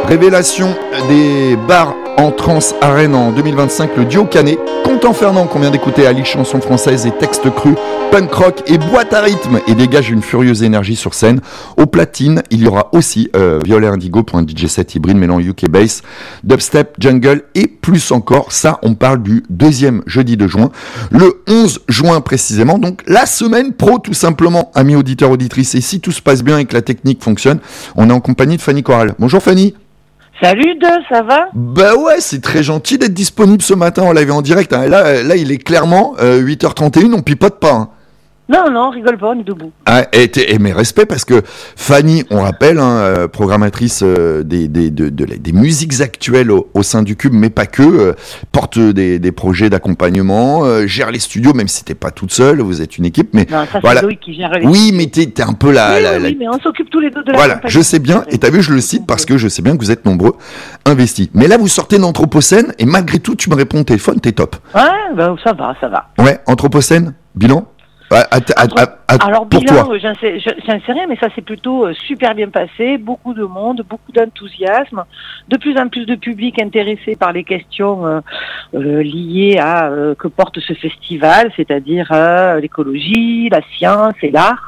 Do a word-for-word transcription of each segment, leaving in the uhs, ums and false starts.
Révélation des bars en trance à Rennes en deux mille vingt-cinq, le duo Canet, Content Fernand qu'on vient d'écouter, allie chanson française et texte cru, punk rock et boîte à rythme et dégage une furieuse énergie sur scène. Au platine, il y aura aussi euh, Violet Indigo pour un D J set hybride mêlant U K bass, dubstep, jungle et plus encore. Ça, on parle du deuxième jeudi de juin, le onze juin précisément, donc la semaine pro tout simplement, amis auditeurs, auditrices. Et si tout se passe bien et que la technique fonctionne, on est en compagnie de Fanny Corral. Bonjour Fanny. Salut De, ça va? Bah ouais, c'est très gentil d'être disponible ce matin, on l'avait en direct. Hein. Là, là, il est clairement euh, huit heures trente et un, on pipote pas. Hein. Non, non, on rigole pas, on est debout. Ah, et, et mes respects, parce que Fanny, on rappelle, hein, programmatrice euh, des, des, de, de, de, des musiques actuelles au, au sein du Cube, mais pas que, euh, porte des, des projets d'accompagnement, euh, gère les studios, même si t'es pas toute seule, vous êtes une équipe. Mais non, ça voilà. C'est Loïc qui gère les Oui, mais t'es, t'es un peu la... Oui, la, oui, la... oui, mais on s'occupe tous les deux de la Voilà, compagnie. je sais bien, et t'as vu, je le cite parce que je sais bien que vous êtes nombreux investis. Mais là, vous sortez d'Anthropocène, et malgré tout, tu me réponds au téléphone, t'es top. Ouais, bah, ça va, ça va. Ouais, Anthropocène, bilan à, à, à, à, à, Alors, pour bilan, toi. j'en sais, j'en sais rien, mais ça s'est plutôt euh, super bien passé. Beaucoup de monde, beaucoup d'enthousiasme, de plus en plus de public intéressé par les questions euh, euh, liées à euh, que porte ce festival, c'est-à-dire euh, l'écologie, la science et l'art,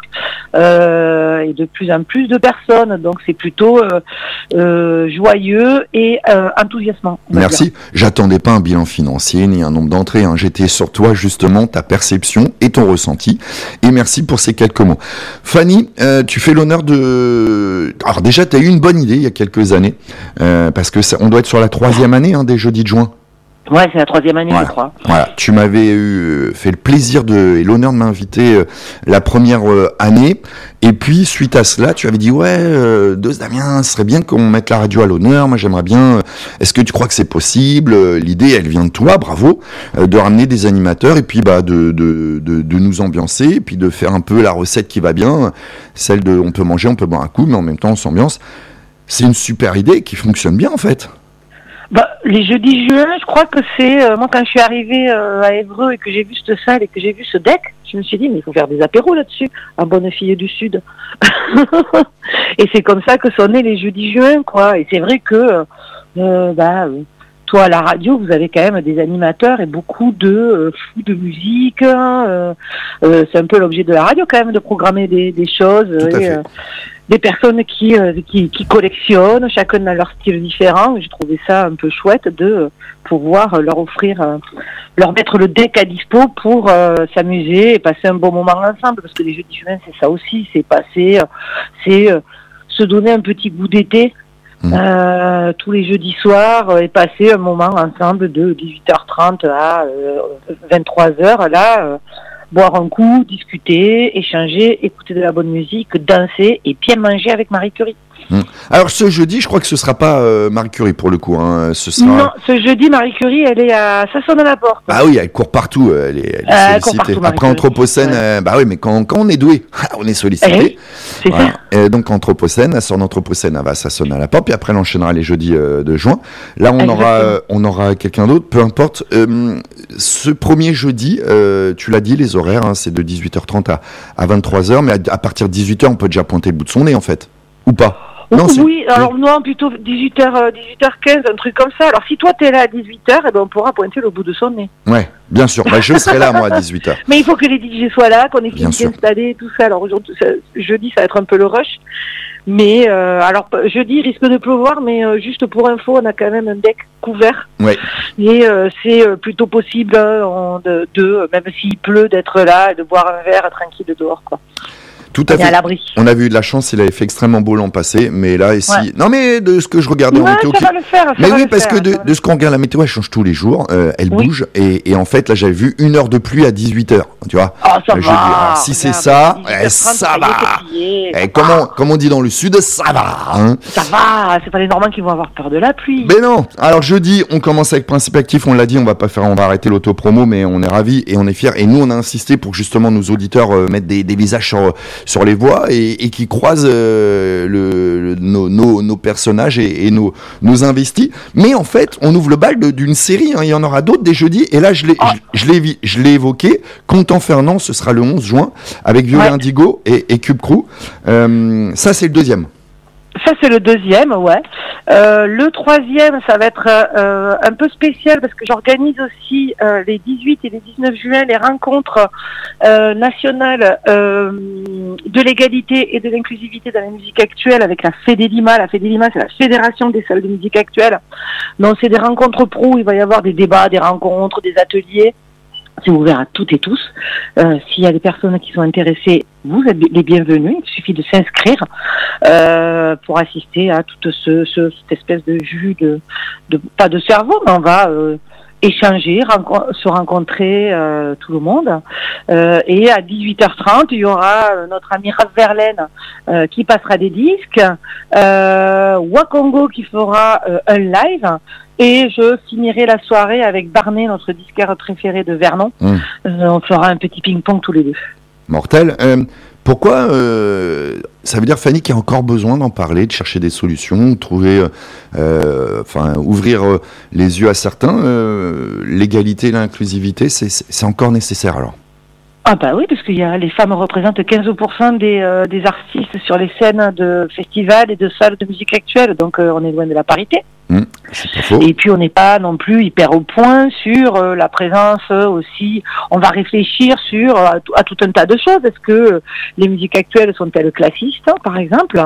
euh, et de plus en plus de personnes. Donc, c'est plutôt euh, euh, joyeux et euh, enthousiasmant. Merci. Dire. J'attendais pas un bilan financier ni un nombre d'entrées. Hein. J'étais sur toi, justement, ta perception et ton ressenti. Et merci pour ces quelques mots. Fanny, euh, tu fais l'honneur de... Alors déjà, tu as eu une bonne idée il y a quelques années, euh, parce que ça, on doit être sur la troisième année hein, des jeudis de juin. Ouais, c'est la troisième année, voilà. je crois. Voilà, tu m'avais eu, fait le plaisir de, et l'honneur de m'inviter euh, la première euh, année. Et puis, suite à cela, tu avais dit, ouais, euh, Dos Damien, ce serait bien qu'on mette la radio à l'honneur. Moi, j'aimerais bien. Euh, est-ce que tu crois que c'est possible? L'idée, elle vient de toi, bravo, euh, de ramener des animateurs et puis bah de, de, de, de nous ambiancer et puis de faire un peu la recette qui va bien, celle de, on peut manger, on peut boire un coup, mais en même temps, on s'ambiance. C'est une super idée qui fonctionne bien, en fait. Bah, les jeudis juin, je crois que c'est euh, moi quand je suis arrivée euh, à Évreux et que j'ai vu cette salle et que j'ai vu ce deck, je me suis dit mais il faut faire des apéros là-dessus, en bonne fille du Sud. Et c'est comme ça que sont nés les jeudis juin, quoi. Et c'est vrai que euh, bah euh, toi à la radio, vous avez quand même des animateurs et beaucoup de euh, fous de musique. Hein, euh, euh, c'est un peu l'objet de la radio quand même de programmer des, des choses. Tout à et, fait. Euh, des personnes qui, euh, qui qui collectionnent, chacun dans leur style différent. J'ai trouvé ça un peu chouette de euh, pouvoir leur offrir, euh, leur mettre le deck à dispo pour euh, s'amuser et passer un bon moment ensemble. Parce que les jeudis juin, c'est ça aussi, c'est passer, euh, c'est euh, se donner un petit goût d'été mmh. euh, tous les jeudis soirs euh, et passer un moment ensemble de dix-huit heures trente à euh, vingt-trois heures. Là. Euh, boire un coup, discuter, échanger, écouter de la bonne musique, danser et bien manger avec Marie Curie. Mmh. Alors ce jeudi, je crois que ce sera pas euh, Marie Curie pour le coup. Hein. Ce sera... Non, ce jeudi, Marie Curie, elle est à... Ça sonne à la porte. Ah oui, elle court partout, elle est, elle est euh, sollicitée. Partout, après Anthropocène, ouais. euh, bah oui, mais quand, quand on est doué, on est sollicité. Eh oui, c'est voilà. ça. Et donc Anthropocène, elle sort d'Anthropocène, elle va, ça sonne à la porte, puis après elle enchaînera les jeudis euh, de juin. Là, on Exactement. aura, euh, on aura quelqu'un d'autre, peu importe. Euh, ce premier jeudi, euh, tu l'as dit, les horaires, hein, c'est de dix-huit heures trente à, à vingt-trois heures, mais à, à partir de dix-huit heures, on peut déjà pointer le bout de son nez, en fait, ou pas? Non, oui, alors non, plutôt dix-huit heures, dix-huit heures quinze, un truc comme ça. Alors si toi t'es là à dix-huit heures, eh ben, on pourra pointer le bout de son nez. Ouais, bien sûr, bah, je serai là moi à dix-huit heures. Mais il faut que les D J soient là, qu'on ait fini d'installer et tout ça. Alors aujourd'hui, ça, jeudi, ça va être un peu le rush. Mais euh, alors jeudi, il risque de pleuvoir, mais euh, juste pour info, on a quand même un deck couvert. Ouais. Et euh, c'est euh, plutôt possible hein, de, de, même s'il pleut, d'être là et de boire un verre tranquille dehors, quoi. Tout à fait. À l'abri. On a vu de la chance, il avait fait extrêmement beau l'an passé, mais là ici, ouais. non mais de ce que je regardais ouais, en météo, ça qui... va le faire, ça mais va oui le parce faire, que de, de ce qu'on regarde la météo, elle change tous les jours, euh, elle oui. bouge et, et en fait là j'avais vu une heure de pluie à dix-huit heures, tu vois. Oh, ça je va. Dis, alors, si c'est ça, eh, ça va. Et comment comme on dit dans le sud, ça va. Hein. Ça va. C'est pas les Normands qui vont avoir peur de la pluie. Mais non. Alors jeudi, on commence avec Principe Actif, on l'a dit, on va pas faire, on va arrêter l'auto-promo, mais on est ravis et on est fiers. Et nous on a insisté pour que justement nos auditeurs euh, mettent des, des visages sur sur les voix et Et, et qui croisent euh, le, le, nos, nos, nos personnages et, et nos, nos investis. Mais en fait, on ouvre le bal de, d'une série. Hein. Il y en aura d'autres des jeudis. Et là, je l'ai, oh. je, je, l'ai, je l'ai évoqué. Content Fernand, ce sera le onze juin avec Violet ouais. Indigo et, et Cube Crew. Euh, ça, c'est le deuxième. Ça, c'est le deuxième, ouais. Euh, le troisième, ça va être euh, un peu spécial parce que j'organise aussi euh, les dix-huit et les dix-neuf juin les rencontres euh, nationales euh, de l'égalité et de l'inclusivité dans la musique actuelle avec la FEDELIMA. La FEDELIMA, c'est la Fédération des salles de musique actuelle. Donc c'est des rencontres pro, il va y avoir des débats, des rencontres, des ateliers. C'est ouvert à toutes et tous. Euh, s'il y a des personnes qui sont intéressées, vous êtes les bienvenus. Il suffit de s'inscrire euh, pour assister à toute ce, ce, cette espèce de jus de, de pas de cerveau, mais on va euh, échanger, renco- se rencontrer euh, tout le monde. Euh, et à dix-huit heures trente, il y aura euh, notre ami Raph Verlaine euh, qui passera des disques, euh, Wakongo qui fera euh, un live. Et je finirai la soirée avec Barnet, notre disquaire préféré de Vernon. Mmh. Euh, on fera un petit ping-pong tous les deux. Mortel. Euh, pourquoi euh, ça veut dire, Fanny, qu'il y a encore besoin d'en parler, de chercher des solutions, de trouver, euh, enfin, ouvrir euh, les yeux à certains. Euh, l'égalité, l'inclusivité, c'est, c'est encore nécessaire alors. Ah bah oui, parce que y a, les femmes représentent quinze pour cent des, euh, des artistes sur les scènes de festivals et de salles de musique actuelle, donc euh, on est loin de la parité. Mmh, c'est pas faux. Et puis on n'est pas non plus hyper au point sur euh, la présence euh, aussi. On va réfléchir sur euh, à tout un tas de choses. Est-ce que euh, les musiques actuelles sont-elles classistes, hein, par exemple?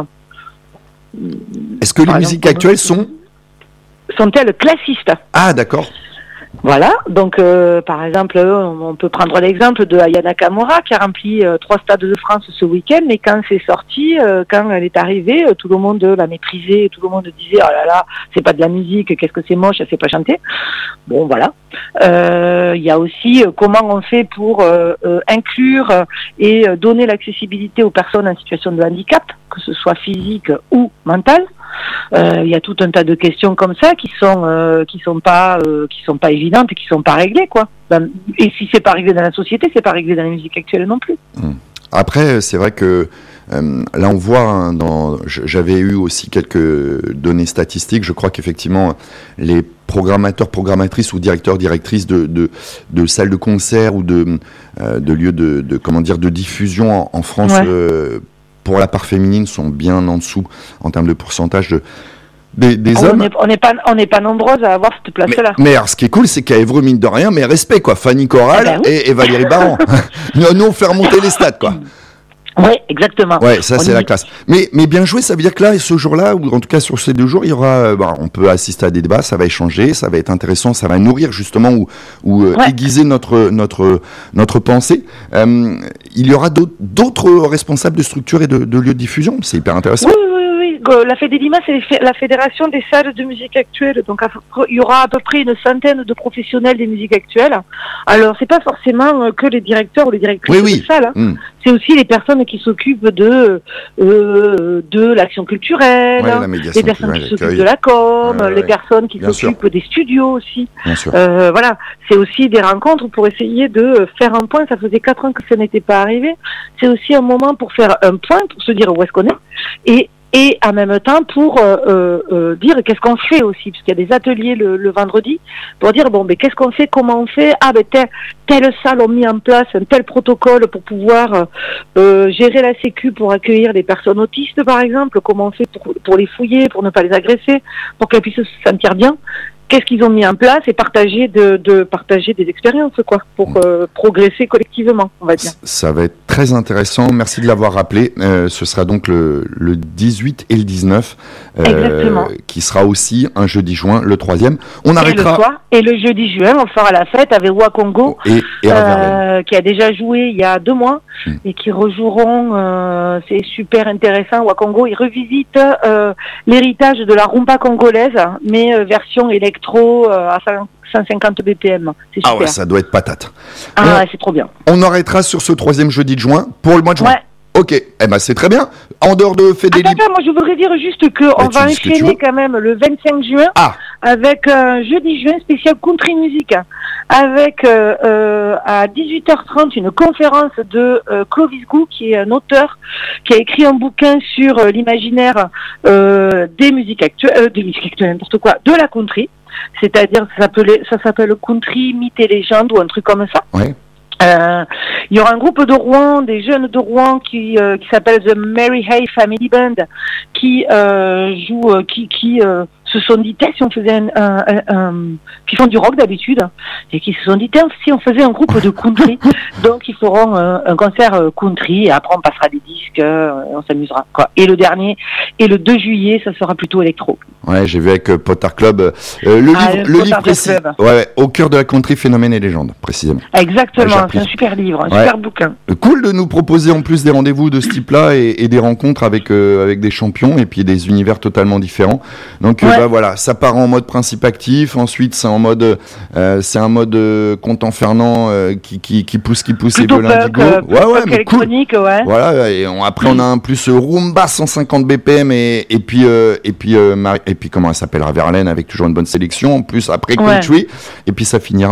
Est-ce que par les exemple, musiques actuelles sont sont-elles classistes? Ah d'accord. Voilà, donc euh, par exemple, on peut prendre l'exemple de Aya Nakamura qui a rempli euh, trois stades de France ce week-end, mais quand c'est sorti, euh, quand elle est arrivée, euh, tout le monde la méprisait, tout le monde disait oh là là, c'est pas de la musique, qu'est-ce que c'est moche, elle sait pas chanter. Bon voilà. Il euh, y a aussi euh, comment on fait pour euh, euh, inclure et euh, donner l'accessibilité aux personnes en situation de handicap, que ce soit physique ou mental. Il euh, y a tout un tas de questions comme ça qui sont euh, qui sont pas euh, qui sont pas évidentes et qui sont pas réglées quoi. Ben, et si c'est pas réglé dans la société, c'est pas réglé dans la musique actuelle non plus. Après, c'est vrai que euh, là on voit, hein, dans, j'avais eu aussi quelques données statistiques. Je crois qu'effectivement les programmateurs, programmatrices ou directeurs, directrices de de, de salles de concert ou de euh, de lieux de, de comment dire de diffusion en, en France. Ouais. Euh, pour la part féminine, sont bien en dessous en termes de pourcentage de, des, des on hommes. Est, on n'est pas, on n'est pas nombreuses à avoir cette place-là. Mais, mais alors, ce qui est cool, c'est qu'à Évreux, mine de rien, mais respect, quoi. Fanny Corral eh ben oui. et, et Valérie Baran. nous, nous, on fait remonter les stats, quoi. Oui, exactement. Ouais, ça, on c'est y... la classe. Mais, mais bien joué, ça veut dire que là, ce jour-là, ou en tout cas sur ces deux jours, il y aura, bah, on peut assister à des débats, ça va échanger, ça va être intéressant, ça va nourrir justement ou, ou euh, ouais. aiguiser notre, notre, notre pensée. Euh, il y aura d'autres, d'autres responsables de structures et de, de lieux de diffusion. C'est hyper intéressant. Oui, oui, oui. La FEDELIMA, c'est la Fédération des salles de musique actuelle. Donc, il y aura à peu près une centaine de professionnels des musiques actuelles. Alors, c'est pas forcément que les directeurs ou les directrices oui, oui. de salles. Hein. Mmh. C'est aussi les personnes qui s'occupent de euh, de l'action culturelle, ouais, les personnes qui s'occupent de la com, euh, les ouais. personnes qui Bien s'occupent sûr. des studios aussi. Euh, voilà, c'est aussi des rencontres pour essayer de faire un point. Ça faisait quatre ans que ça n'était pas arrivé. C'est aussi un moment pour faire un point, pour se dire où est-ce qu'on est et Et en même temps pour euh, euh, dire qu'est-ce qu'on fait aussi, parce qu'il y a des ateliers le, le vendredi pour dire bon ben qu'est-ce qu'on fait, comment on fait, ah ben telle, telle salle ont mis en place un tel protocole pour pouvoir euh, gérer la sécu pour accueillir les personnes autistes par exemple, comment on fait pour, pour les fouiller, pour ne pas les agresser, pour qu'elles puissent se sentir bien. Qu'est-ce qu'ils ont mis en place et partager de, de partager des expériences quoi pour euh, progresser collectivement, on va dire. Ça va être très intéressant. Merci de l'avoir rappelé. Euh, ce sera donc le, le dix-huit et le dix-neuf, euh, qui sera aussi un jeudi juin, le troisième. On et arrêtera. Le soir, et le jeudi juin, on fera la fête avec Wakongo, et, et euh, qui a déjà joué il y a deux mois hmm. et qui rejoueront. Euh, c'est super intéressant. Wakongo, ils revisitent euh, l'héritage de la rumba congolaise, mais euh, version électronique. Trop euh, à cent cinquante B P M. C'est super. Ah ouais, ça doit être patate. Ah ouais, c'est trop bien. On arrêtera sur ce troisième jeudi de juin pour le mois de juin. Ouais. Ok, eh ben c'est très bien. En dehors de FEDELIMA. Attends, moi je voudrais dire juste qu'on va enchaîner quand même le vingt-cinq juin ah. avec un jeudi juin spécial country music, avec euh, euh, à dix-huit heures trente une conférence de euh, Clovis Gou, qui est un auteur qui a écrit un bouquin sur euh, l'imaginaire euh, des musiques actuelles, euh, des musiques actuelles, n'importe quoi, de la country. C'est-à-dire, ça s'appelle, ça s'appelle country, mythes et légendes ou un truc comme ça. Ouais. Euh, il y aura un groupe de Rouen, des jeunes de Rouen qui euh, qui s'appelle The Mary Hay Family Band, qui euh, joue, euh, qui qui euh, se sont dit si on faisait un, un, un, un qui font du rock d'habitude et qui se sont dit si on faisait un groupe de country. Donc ils feront euh, un concert country et après on passera des disques, euh, on s'amusera quoi. Et le dernier et le deux juillet, ça sera plutôt électro. Ouais, j'ai vu avec euh, Potard Club euh, le ah, livre, le, le livre précis. Ouais, ouais, au cœur de la country, phénomène et légende, précisément. Exactement, ouais, c'est un super livre, un ouais. super bouquin. Cool de nous proposer en plus des rendez-vous de ce type-là et, et des rencontres avec euh, avec des champions et puis des univers totalement différents. Donc ouais. euh, bah voilà, ça part en mode principe actif. Ensuite, c'est en mode, euh, c'est un mode euh, Content Fernand euh, qui qui qui pousse qui pousse Plutôt et de l'indigo. Euh, ouais ouais, mais électronique, cool. ouais. Voilà. Et on, après, on a un plus rumba cent cinquante B P M et et puis euh, et puis euh, Marie, et puis comment elle s'appellera Verlaine avec toujours une bonne sélection. En plus après country ouais. et puis ça finira